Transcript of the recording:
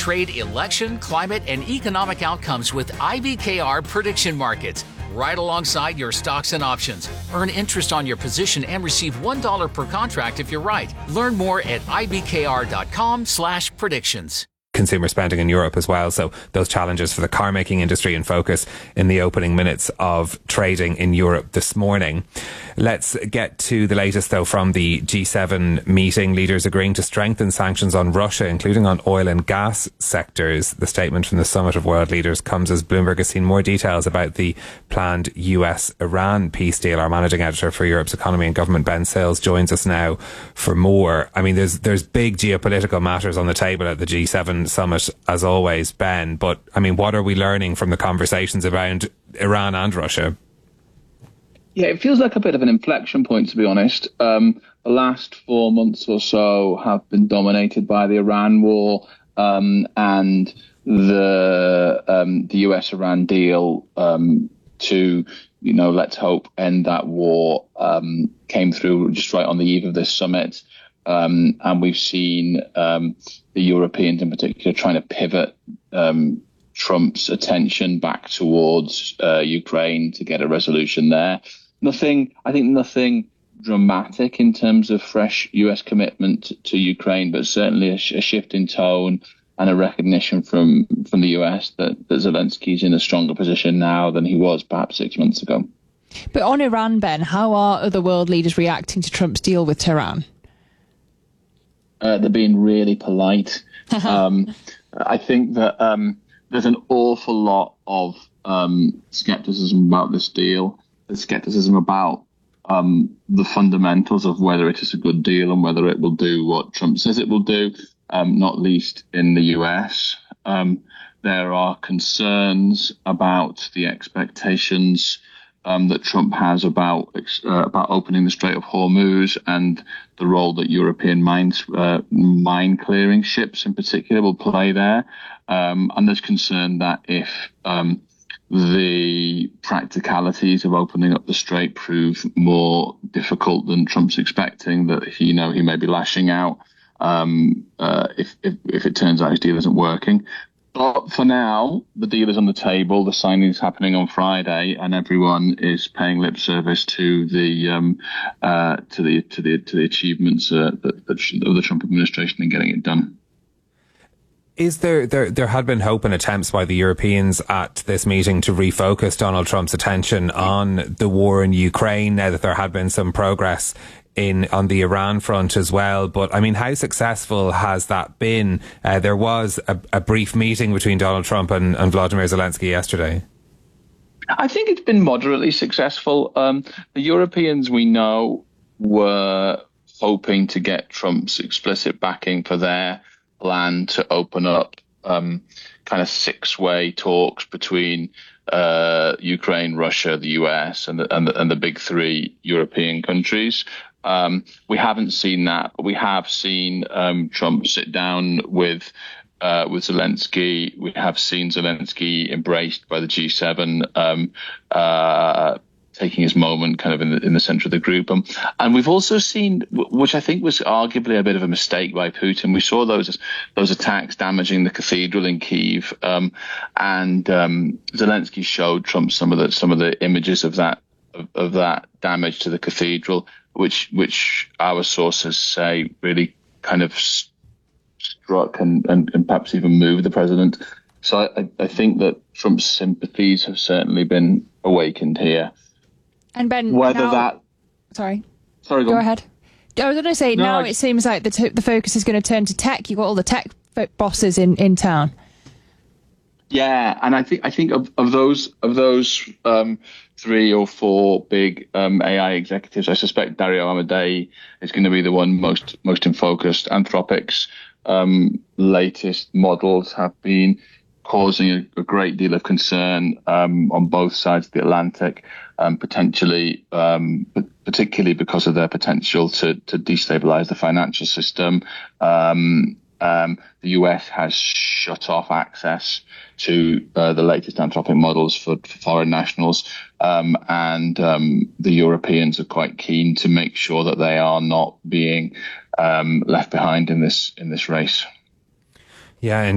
trade, election, climate, and economic outcomes with IBKR prediction markets, right alongside your stocks and options. Earn interest on your position and receive $1 per contract if you're right. Learn more at ibkr.com/predictions. Consumer spending in Europe as well. So those challenges for the car making industry in focus in the opening minutes of trading in Europe this morning. Let's get to the latest though from the G7 meeting. Leaders agreeing to strengthen sanctions on Russia, including on oil and gas sectors. The statement from the Summit of World Leaders comes as Bloomberg has seen more details about the planned US-Iran peace deal. Our managing editor for Europe's economy and government, Ben Sales, joins us now for more. I mean, there's big geopolitical matters on the table at the G7 summit, as always, Ben. But, I mean, what are we learning from the conversations around Iran and Russia? Yeah, it feels like a bit of an inflection point, to be honest. The last 4 months or so have been dominated by the Iran war and the US-Iran deal to, let's hope, end that war came through just right on the eve of this summit. And we've seen the Europeans in particular trying to pivot Trump's attention back towards Ukraine to get a resolution there. Nothing dramatic in terms of fresh US commitment to Ukraine, but certainly a shift in tone and a recognition from the US that Zelensky's in a stronger position now than he was perhaps 6 months ago. But on Iran, Ben, how are other world leaders reacting to Trump's deal with Tehran? They're being really polite. I think that there's an awful lot of skepticism about this deal. There's skepticism about the fundamentals of whether it is a good deal and whether it will do what Trump says it will do, not least in the US. There are concerns about the expectations that Trump has about opening the Strait of Hormuz and the role that European mine clearing ships in particular will play there. And there's concern that if the practicalities of opening up the strait prove more difficult than Trump's expecting, that he may be lashing out if it turns out his deal isn't working. But for now, the deal is on the table. The signing is happening on Friday, and everyone is paying lip service to the achievements of the Trump administration in getting it done. Is there had been hope and attempts by the Europeans at this meeting to refocus Donald Trump's attention on the war in Ukraine, now that there had been some progress on the Iran front as well? But I mean, how successful has that been? There was a brief meeting between Donald Trump and Vladimir Zelensky yesterday. I think it's been moderately successful. The Europeans, we know, were hoping to get Trump's explicit backing for their plan to open up kind of six-way talks between Ukraine, Russia, the US, and the big three European countries. We haven't seen that, but we have seen Trump sit down with Zelensky. We have seen Zelensky embraced by the G7, taking his moment kind of in the center of the group. And we've also seen, which I think was arguably a bit of a mistake by Putin, we saw those attacks damaging the cathedral in Kyiv, and Zelensky showed Trump some of the images of that damage to the cathedral, which our sources say really kind of struck and perhaps even moved the president. So I think that Trump's sympathies have certainly been awakened here. And Ben, Sorry, go ahead. I was going to say, it seems like the focus is going to turn to tech. You've got all the tech bosses in town. Yeah, and I think of those 3 or 4 big AI executives, I suspect Dario Amodei is going to be the one most in focus. Anthropic's latest models have been causing a great deal of concern on both sides of the Atlantic, particularly because of their potential to destabilize the financial system. The US has shut off access to the latest Anthropic models for foreign nationals, and the Europeans are quite keen to make sure that they are not being left behind in this race. Yeah.